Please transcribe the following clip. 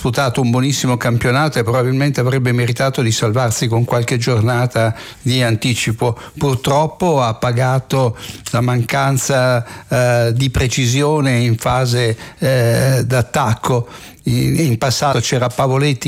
disputato un buonissimo campionato e probabilmente avrebbe meritato di salvarsi con qualche giornata di anticipo. Purtroppo ha pagato la mancanza di precisione in fase d'attacco. In passato c'era Pavoletti